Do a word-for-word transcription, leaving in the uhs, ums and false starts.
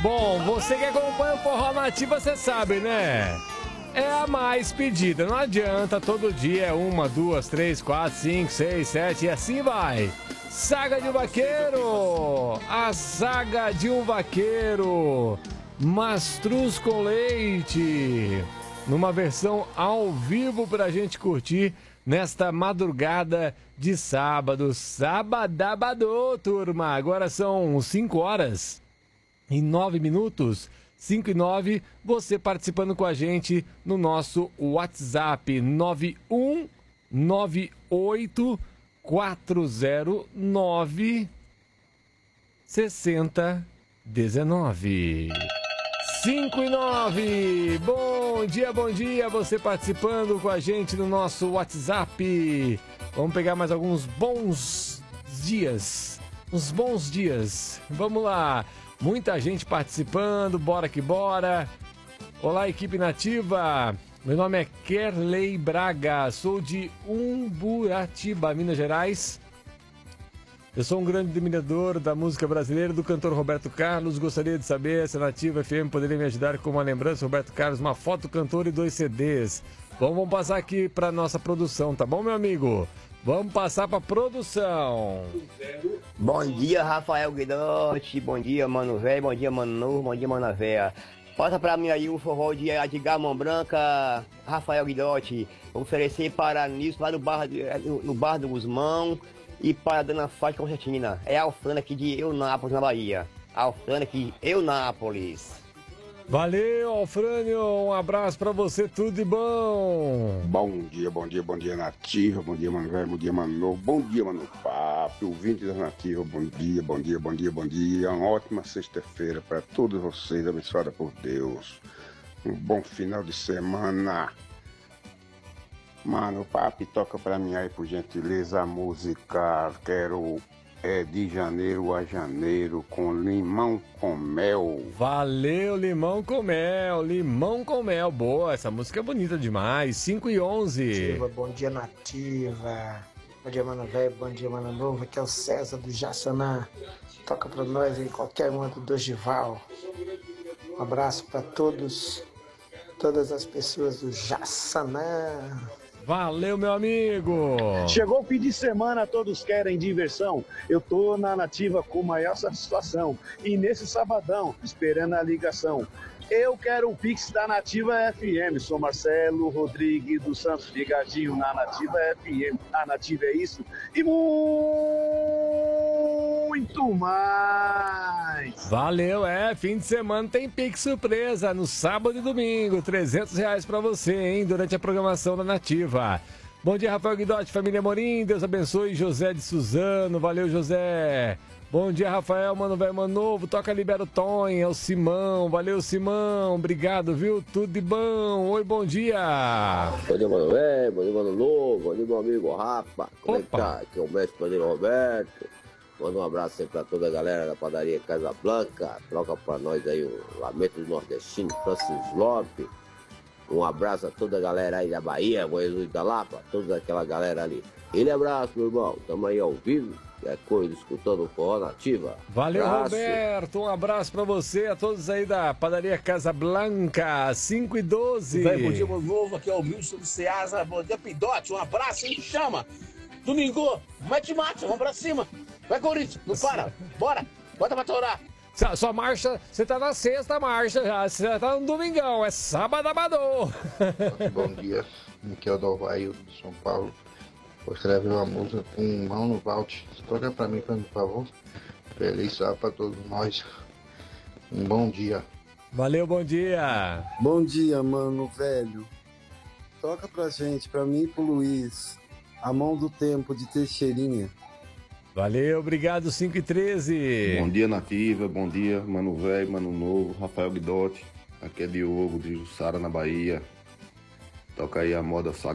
Bom, você que acompanha o Forró Nativa, você sabe, né? É a mais pedida, não adianta, todo dia é uma, duas, três, quatro, cinco, seis, sete e assim vai. Saga de um Vaqueiro, a saga de um vaqueiro, Mastruz com Leite, numa versão ao vivo pra gente curtir nesta madrugada de sábado, sabadabadô, turma. Agora são cinco horas e nove minutos, cinco e nove, você participando com a gente no nosso WhatsApp nove um nove oito quatro zero nove seis zero um nove. cinco e nove. Bom dia, bom dia, você participando com a gente no nosso WhatsApp. Vamos pegar mais alguns bons dias, uns bons dias. Vamos lá. Muita gente participando, bora que bora. Olá, equipe nativa. Meu nome é Kerley Braga, sou de Umburatiba, Minas Gerais. Eu sou um grande admirador da música brasileira do cantor Roberto Carlos. Gostaria de saber se a Nativa F M poderia me ajudar com uma lembrança, Roberto Carlos, uma foto do cantor e dois C Ds. Bom, vamos passar aqui para nossa produção, tá bom, meu amigo? Vamos passar para produção. Bom dia, Rafael Guidotti. Bom dia, mano velho. Bom dia, mano novo. Bom dia, mana véia. Passa pra mim aí o forró de Edgar Mão Branca, Rafael Guidotti. Oferecer para Nilson lá no bar, no bar do Guzmão e para a dona Fátima Concertina. É a Alfrana aqui de Eunápolis, na Bahia. A Alfrana aqui de Eunápolis. Valeu, Alfrânio, um abraço pra você, tudo de bom. Bom dia, bom dia, bom dia, Nativa, bom dia, mano velho, bom dia, mano novo, bom dia, mano papo, ouvinte da Nativa, bom dia, bom dia, bom dia, bom dia, uma ótima sexta-feira para todos vocês, abençoada por Deus, um bom final de semana. Mano, papo, toca pra mim aí, por gentileza, a música, quero... É de janeiro a janeiro, com limão com mel. Valeu, limão com mel, limão com mel. Boa, essa música é bonita demais. cinco e onze. Nativa, bom dia, Nativa. Bom dia, mano velho, bom dia, mano novo. Aqui é o César do Jaçanã. Toca pra nós aí, qualquer uma do Dogival. Um abraço pra todos, todas as pessoas do Jaçanã. Valeu, meu amigo! Chegou o fim de semana, todos querem diversão. Eu tô na Nativa com maior satisfação. E nesse sabadão, esperando a ligação. Eu quero o Pix da Nativa F M. Sou Marcelo Rodrigues dos Santos, ligadinho na Nativa F M. A Nativa é isso e muito mais. Valeu, é. Fim de semana tem Pix surpresa no sábado e domingo. trezentos reais pra você, hein? Durante a programação da Nativa. Bom dia, Rafael Guidotti, família Morim. Deus abençoe. José de Suzano. Valeu, José. Bom dia, Rafael, mano velho, mano novo, toca Libera o Tonho, é o Simão, valeu, Simão, obrigado, viu, tudo de bom, oi, bom dia. Bom dia, mano velho, bom dia, mano novo, bom dia, meu amigo Rafa, como é que tá? Aqui é o mestre Padre Roberto, manda um abraço aí pra toda a galera da padaria Casa Blanca, troca pra nós aí o Lamento do Nordestino, Francis Lopes, um abraço a toda a galera aí da Bahia, Bom Jesus da Lapa, toda aquela galera ali. Aquele abraço, meu irmão, tamo aí ao vivo. É coisa, escutando o Forró Nativa. Valeu, abraço. Roberto. Um abraço pra você, a todos aí da padaria Casa Blanca, cinco e doze. Bem, bom dia, meu novo. Aqui é o Wilson do Ceasa. Bom dia, Pidote. Um abraço, hein? Chama. Domingo, mete mate, vamos pra cima. Vai, Corinthians, não para. Bora, bota pra torar. Sua marcha, você tá na sexta marcha já, você tá no domingão, é sábado amador. Bom dia, aqui é o Dalvaio de São Paulo. Vou escrever uma música com mão no vault. Toca pra mim, por favor. Feliz sábado pra todos nós. Um bom dia. Valeu, bom dia. Bom dia, mano velho. Toca pra gente, pra mim e pro Luiz. A Mão do Tempo de Teixeirinha. Valeu, obrigado, cinco e treze. Bom dia, Nativa, bom dia, mano velho, mano novo, Rafael Guidotti. Aqui é Diogo de Jussara, na Bahia. Toca aí a moda Saga